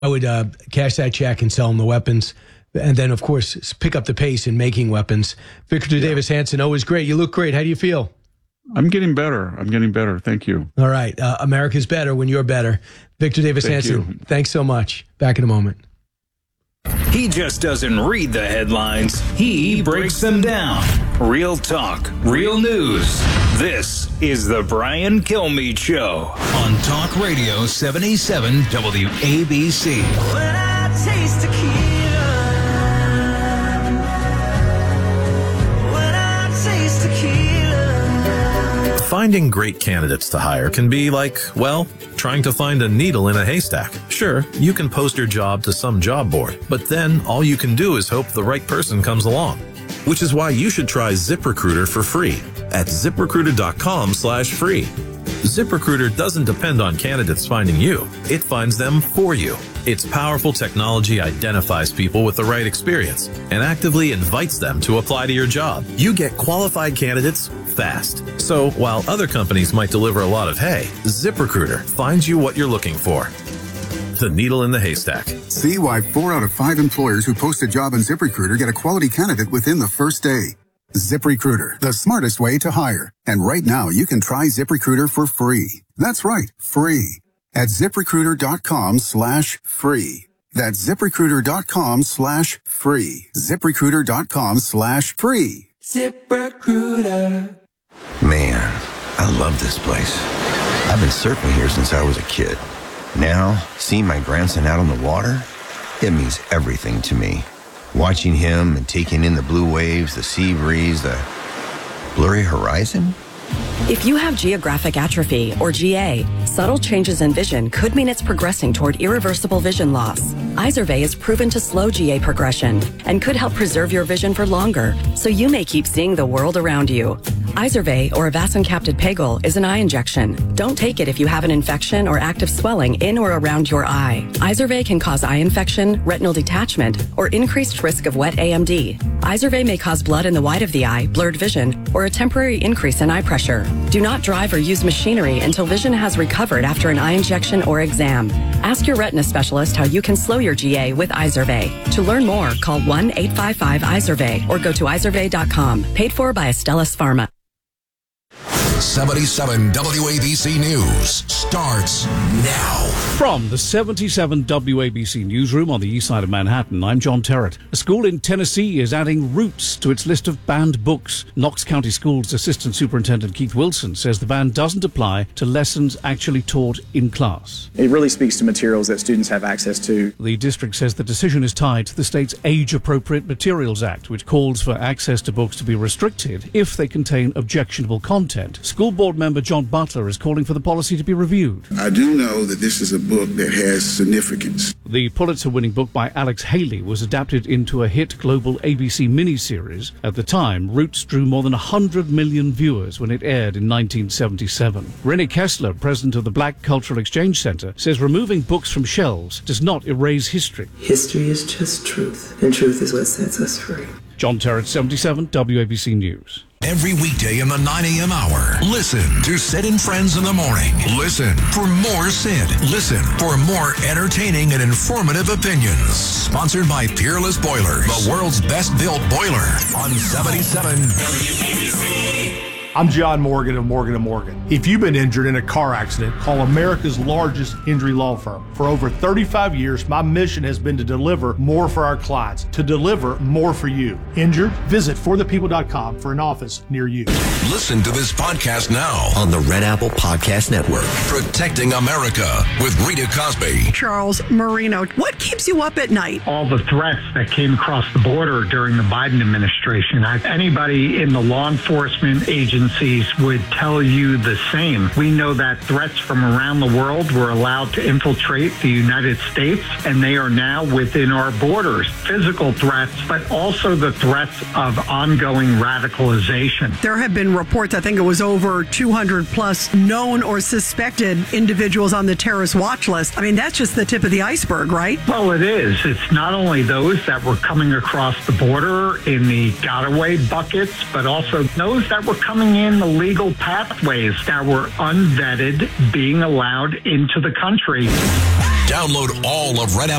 I would cash that check and sell them the weapons. And then, of course, pick up the pace in making weapons. Victor Davis Hanson, always great. You look great. How do you feel? I'm getting better. Thank you. All right. America's better when you're better. Victor Davis Hanson, thanks so much. Back in a moment. He just doesn't read the headlines. He breaks them down. Real talk, real news. This is the Brian Kilmeade Show on Talk Radio 77 WABC. When I taste tequila, when I taste tequila. Finding great candidates to hire can be like, well, trying to find a needle in a haystack. Sure, you can post your job to some job board, but then all you can do is hope the right person comes along. Which is why you should try ZipRecruiter for free at ZipRecruiter.com/free. ZipRecruiter doesn't depend on candidates finding you. It finds them for you. Its powerful technology identifies people with the right experience and actively invites them to apply to your job. You get qualified candidates fast. So while other companies might deliver a lot of hay, ZipRecruiter finds you what you're looking for. The needle in the haystack. See why 4 out of 5 employers who post a job on ZipRecruiter get a quality candidate within the first day. ZipRecruiter, the smartest way to hire. And right now, you can try ZipRecruiter for free. That's right, free. At ZipRecruiter.com/free. That's ZipRecruiter.com/free. ZipRecruiter.com/free. ZipRecruiter. Man, I love this place. I've been surfing here since I was a kid. Now, seeing my grandson out on the water, it means everything to me. Watching him and taking in the blue waves, the sea breeze, the blurry horizon. If you have geographic atrophy, or GA, subtle changes in vision could mean it's progressing toward irreversible vision loss. Izervay is proven to slow GA progression and could help preserve your vision for longer, so you may keep seeing the world around you. Izervay, or avacincaptad pegol, is an eye injection. Don't take it if you have an infection or active swelling in or around your eye. Izervay can cause eye infection, retinal detachment, or increased risk of wet AMD. Izervay may cause blood in the white of the eye, blurred vision, or a temporary increase in eye pressure. Do not drive or use machinery until vision has recovered after an eye injection or exam. Ask your retina specialist how you can slow your GA with Izervay. To learn more, call 1-855-IZERVAY or go to izervay.com. Paid for by Astellas Pharma. 77 WABC News starts now. From the 77 WABC newsroom on the east side of Manhattan, I'm John Terrett. A school in Tennessee is adding Roots to its list of banned books. Knox County Schools Assistant Superintendent Keith Wilson says the ban doesn't apply to lessons actually taught in class. It really speaks to materials that students have access to. The district says the decision is tied to the state's Age-Appropriate Materials Act, which calls for access to books to be restricted if they contain objectionable content. School board member John Butler is calling for the policy to be reviewed. I do know that this is a book that has significance. The Pulitzer-winning book by Alex Haley was adapted into a hit global ABC miniseries. At the time, Roots drew more than 100 million viewers when it aired in 1977. Rennie Kessler, president of the Black Cultural Exchange Center, says removing books from shelves does not erase history. History is just truth, and truth is what sets us free. John Terrett, 77 WABC News. Every weekday in the 9 a.m. hour, listen to Sid and Friends in the Morning. Listen for more Sid. Listen for more entertaining and informative opinions. Sponsored by Peerless Boilers, the world's best built boiler on 77 WABC. I'm John Morgan of Morgan & Morgan. If you've been injured in a car accident, call America's largest injury law firm. For over 35 years, my mission has been to deliver more for our clients, to deliver more for you. Injured? Visit forthepeople.com for an office near you. Listen to this podcast now on the Red Apple Podcast Network. Protecting America with Rita Cosby. Charles Marino, what keeps you up at night? All the threats that came across the border during the Biden administration. Anybody in the law enforcement agencies would tell you the same. We know that threats from around the world were allowed to infiltrate the United States, and they are now within our borders. Physical threats, but also the threats of ongoing radicalization. There have been reports, I think it was over 200 plus known or suspected individuals on the terrorist watch list. I mean, that's just the tip of the iceberg, right? Well, it is. It's not only those that were coming across the border in the got-away buckets, but also those that were coming in the legal pathways that were unvetted being allowed into the country. Download all of Red Apple